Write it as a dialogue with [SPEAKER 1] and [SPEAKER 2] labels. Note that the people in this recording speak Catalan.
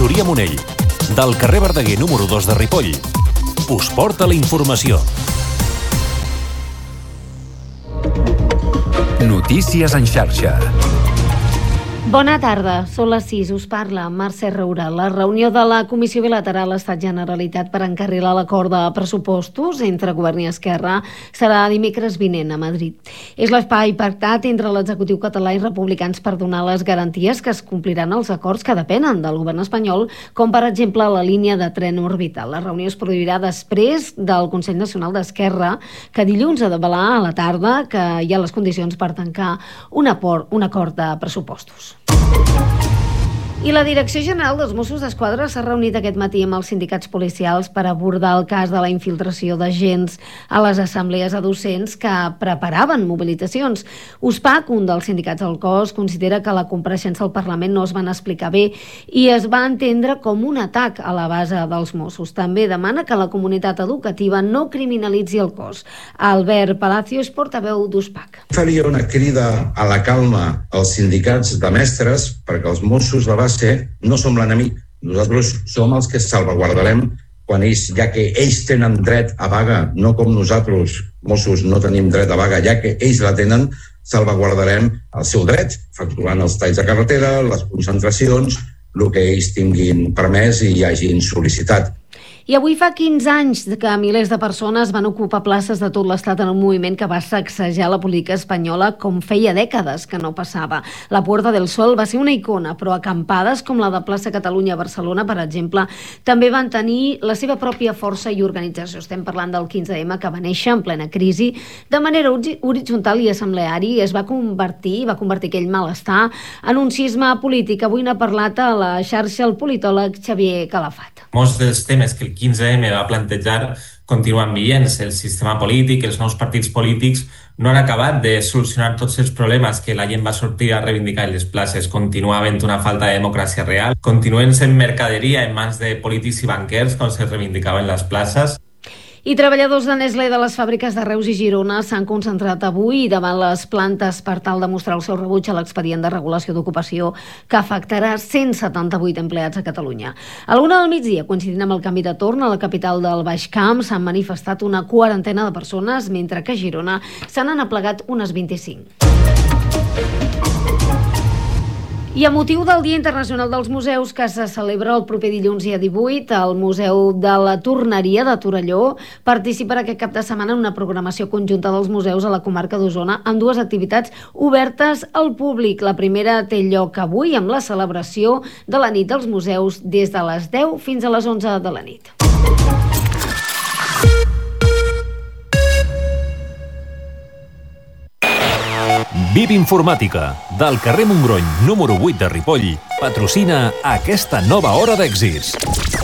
[SPEAKER 1] Factoria Monell, del carrer Verdaguer número 2 de Ripoll. Us porta la informació. Notícies en xarxa.
[SPEAKER 2] Bona tarda, són les 6, us parla Mercè Roura. La reunió de la Comissió Bilateral Estat-Generalitat per encarrilar l'acord de pressupostos entre Govern i Esquerra serà dimecres vinent a Madrid. És l'espai pactat entre l'executiu català i republicans per donar les garanties que es compliran els acords que depenen del govern espanyol, com per exemple la línia de tren orbital. La reunió es produirà després del Consell Nacional d'Esquerra, que dilluns ha d'avalar a la tarda que hi ha les condicions per tancar un acord de pressupostos. I la Direcció General dels Mossos d'Esquadra s'ha reunit aquest matí amb els sindicats policials per abordar el cas de la infiltració d'agents a les assemblees de docents que preparaven mobilitzacions. USPAC, un dels sindicats del cos, considera que la compareixença al Parlament no es van explicar bé i es va entendre com un atac a la base dels Mossos. També demana que la comunitat educativa no criminalitzi el cos. Albert Palacio és portaveu d'USPAC.
[SPEAKER 3] Faria una crida a la calma als sindicats de mestres perquè els Mossos de base no som l'enemic. Nosaltres som els que salvaguardarem quan ells, ja que ells tenen dret a vaga, no com nosaltres, Mossos, no tenim dret a vaga, ja que ells la tenen, salvaguardarem el seu dret, facturant els talls de carretera, les concentracions, el que ells tinguin permès i hagin sol·licitat.
[SPEAKER 2] I avui fa 15 anys que milers de persones van ocupar places de tot l'Estat en un moviment que va sacsejar la política espanyola com feia dècades que no passava. La Puerta del Sol va ser una icona, però acampades com la de Plaça Catalunya a Barcelona, per exemple, també van tenir la seva pròpia força i organització. Estem parlant del 15M, que va néixer en plena crisi, de manera horitzontal i assembleari, i es va convertir aquell malestar en un cisma polític. Avui n'ha parlat a la xarxa el politòleg Xavier Calafat.
[SPEAKER 4] Molts dels temes que el 15M va plantejar continuen vigents. El sistema polític, els nous partits polítics no han acabat de solucionar tots els problemes que la gent va sortir a reivindicar en les places. Continua havent una falta de democràcia real. Continuen sent mercaderia en mans de polítics i banquers, com se reivindicava en les places.
[SPEAKER 2] I treballadors de Nestlé de les fàbriques de Reus i Girona s'han concentrat avui davant les plantes per tal de mostrar el seu rebuig a l'expedient de regulació d'ocupació que afectarà 178 empleats a Catalunya. A la 1 del migdia, coincidint amb el canvi de torn, a la capital del Baix Camp s'han manifestat una quarantena de persones, mentre que a Girona se n'han aplegat unes 25. I a motiu del Dia Internacional dels Museus, que se celebra el proper dilluns dia 18, el Museu de la Torneria de Torelló participarà aquest cap de setmana en una programació conjunta dels museus a la comarca d'Osona amb dues activitats obertes al públic. La primera té lloc avui amb la celebració de la nit dels museus des de les 10 fins a les 11 de la nit.
[SPEAKER 1] VIP Informàtica, del carrer Montgrony número 8 de Ripoll, patrocina aquesta nova hora d'èxits.